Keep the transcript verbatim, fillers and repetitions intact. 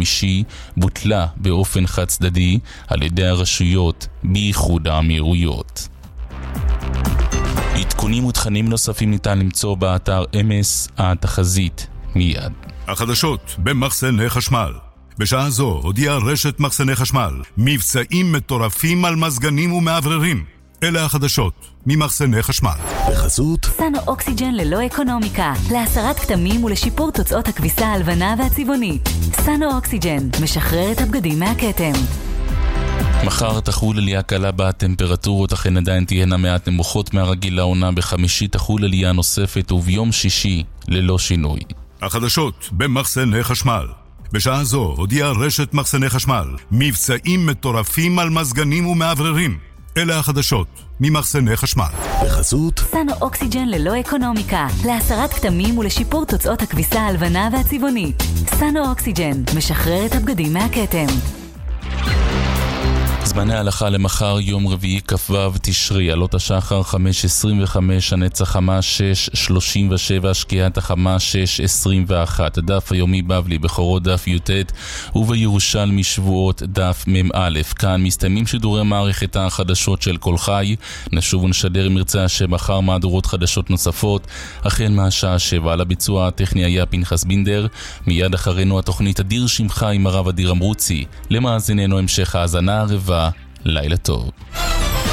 חמישי בוטלה באופן חד צדדי על ידי הרשויות באיחוד האמירויות. עדכונים ותכנים נוספים ניתן למצוא באתר אמס התחזית מיד. החדשות במחסני חשמל. בשעה זו הודיעה רשת מחסני חשמל מבצעים מטורפים על מזגנים ומעבררים. אלה החדשות ממחסני חשמל. בחסות סנו אוקסיג'ן ללא אקונומיקה, להסרת כתמים ולשיפור תוצאות הכביסה הלבנה והצבעונית. סנו אוקסיג'ן משחרר את הבגדים מהכתם. מחר תחול עלייה קלה בטמפרטורות, אכן עדיין תהיינה מעט נמוכות מהרגיל לעונה. בחמישי תחול עלייה נוספת וביום שישי ללא שינוי. החדשות במחסני חשמל. בשעה זו הודיעה רשת מחסני חשמל מבצעים מטורפים על מזגנים ומעבררים. אלה החדשות ממחסני חשמל. בחסות סנו אוקסיג'ן ללא אקונומיקה, להסרת כתמים ולשיפור תוצאות הכביסה הלבנה והצבעונית. סנו אוקסיג'ן משחרר את הבגדים מהכתם. זמני ההלכה למחר יום רביעי כ"ו תשרי, עלות השחר חמש עשרים וחמש, הנצח חמה שש שלושים ושבע, שקיעת החמה שש עשרים ואחת. הדף היומי בבלי בחורות דף י"ט ובירושלמי שבועות דף מ"א. כאן מסתיימים שידורי מערכת החדשות של כל חי. נשוב ונשדר אם ירצה השם מחר מהדורות חדשות נוספות החל מהשעה שבע. על הביצוע הטכני היה פנחס בינדר. מיד אחרינו התוכנית אדיר שמך עם הרב אדיר אמרוצי. למאזיננו המשך האזנה ערבה. לילה טוב.